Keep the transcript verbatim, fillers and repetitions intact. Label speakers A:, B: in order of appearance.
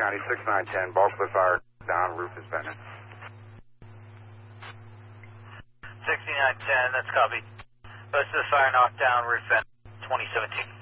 A: County, six nine ten, bulk of the fire down, roof is bending.
B: sixty-nine ten, that's copy. Most of the fire knocked down, roof bent, twenty seventeen.